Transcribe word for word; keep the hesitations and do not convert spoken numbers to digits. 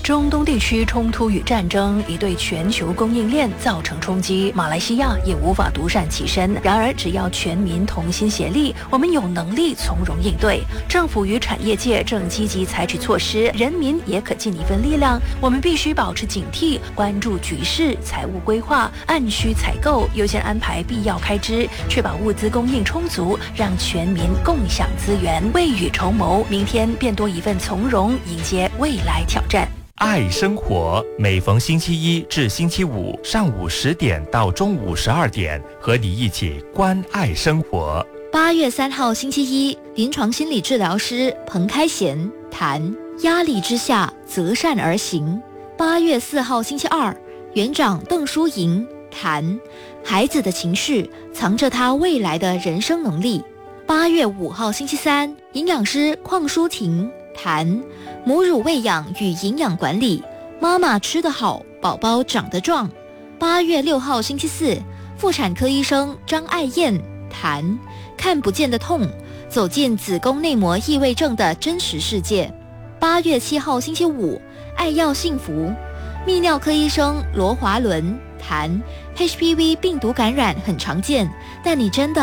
中东地区冲突与战争已对全球供应链造成冲击，马来西亚也无法独善其身。然而，只要全民同心协力，我们有能力从容应对。政府与产业界正积极采取措施，人民也可尽一份力量。我们必须保持警惕，关注局势，财务规划，按需采购，优先安排必要开支，确保物资供应充足，让全民共享资源，未雨绸缪，明天便多一份从容，迎接未来挑战。 爱生活，每逢星期一至星期五上午十点到中午十二点，和你一起关爱生活。 八月三号星期一，临床心理治疗师彭开贤谈压力之下择善而行。八月四号星期二，园长邓淑莹谈孩子的情绪藏着他未来的人生能力。八月五号星期三，营养师邝淑婷谈母乳喂养与营养管理，妈妈吃得好，宝宝长得壮。八月六号星期四，妇产科医生张爱燕谈看不见的痛，走进子宫内膜异位症的真实世界。八月七号星期五，爱要幸福，泌尿科医生罗华伦谈 H P V 病毒感染很常见，但你真的